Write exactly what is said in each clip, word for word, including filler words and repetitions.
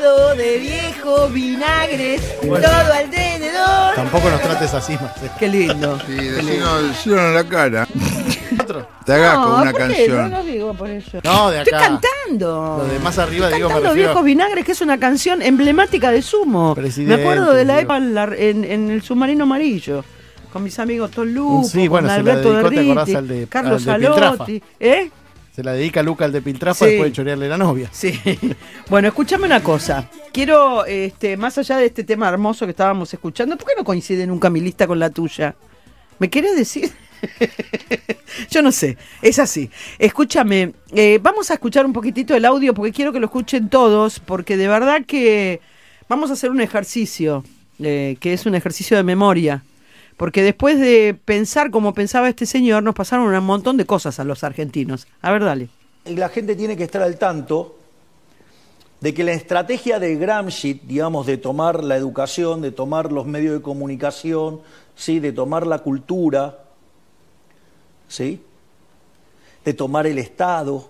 Rodeado de viejos vinagres, bueno, todo alrededor. Tampoco nos trates así, Marcelo. Qué lindo. Sí, decinos, decinos en la cara. ¿Otro? Te hagas No, con una ¿por qué? canción. No lo digo por eso. No, de acá. Estoy cantando. Lo de más arriba, Estoy digo, me cantando refiero. Viejos Vinagres, que es una canción emblemática de Sumo. Presidente, Me acuerdo de la digo. época en, la- en- en el Submarino Amarillo. Con mis amigos Toluco, Sí, bueno, con se la Alberto dedicó, ¿te acordás? Derriti, Al de- Carlos al de Piltrafa. Salotti. ¿Eh? Se la dedica Luca al de Piltrafa Sí. después de chorearle la novia. Sí. Bueno, escúchame una cosa. Quiero, este, más allá de este tema hermoso que estábamos escuchando, ¿por qué no coincide nunca mi lista con la tuya? ¿Me querés decir? Yo no sé, es así. Escúchame, eh, vamos a escuchar un poquitito el audio porque quiero que lo escuchen todos, porque de verdad que vamos a hacer un ejercicio, eh, que es un ejercicio de memoria. Porque después de pensar como pensaba este señor, nos pasaron un montón de cosas a los argentinos. A ver, dale. Y la gente tiene que estar al tanto de que la estrategia de Gramsci, digamos, de tomar la educación, de tomar los medios de comunicación, ¿sí?, de tomar la cultura, ¿sí?, de tomar el Estado,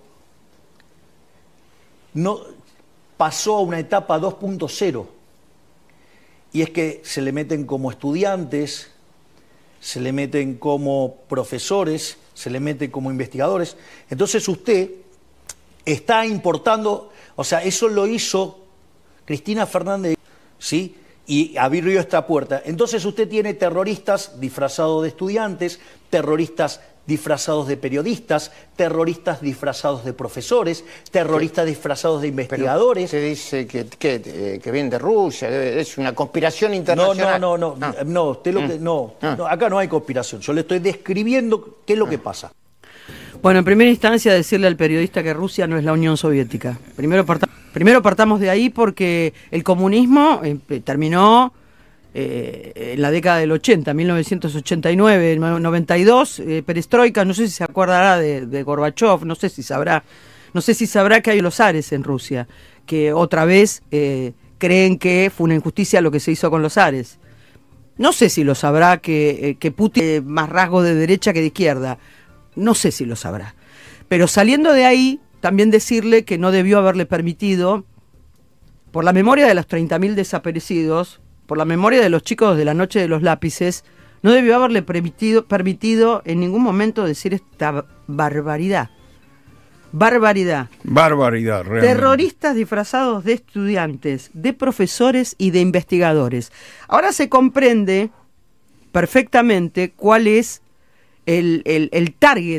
no, pasó a una etapa dos punto cero. Y es que se le meten como estudiantes, se le meten como profesores, se le mete como investigadores. Entonces usted está importando, o sea, eso lo hizo Cristina Fernández, ¿sí?, y abrió esta puerta. Entonces usted tiene terroristas disfrazados de estudiantes, terroristas disfrazados de periodistas, terroristas disfrazados de profesores, terroristas ¿Qué? disfrazados de investigadores. Se dice que, que, eh, que viene de Rusia, es una conspiración internacional. No, no, no, no, ah. no, usted lo que, no, ah. no, acá no hay conspiración, yo le estoy describiendo qué es lo ah. que pasa. Bueno, en primera instancia decirle al periodista que Rusia no es la Unión Soviética. Primero, parta, primero partamos de ahí porque el comunismo eh, terminó eh, en la década del ochenta, mil novecientos ochenta y nueve, noventa y dos, eh, perestroika, no sé si se acordará de, de Gorbachev, no sé si sabrá, no sé si sabrá que hay los zares en Rusia, que otra vez eh, creen que fue una injusticia lo que se hizo con los zares. No sé si lo sabrá que, eh, que Putin es más rasgo de derecha que de izquierda. No sé si lo sabrá. Pero saliendo de ahí, también decirle que no debió haberle permitido, por la memoria de los treinta mil desaparecidos, por la memoria de los chicos de la noche de los lápices, no debió haberle permitido, permitido en ningún momento decir esta barbaridad. Barbaridad. Barbaridad, realmente. Terroristas disfrazados de estudiantes, de profesores y de investigadores. Ahora se comprende perfectamente cuál es El, el, el target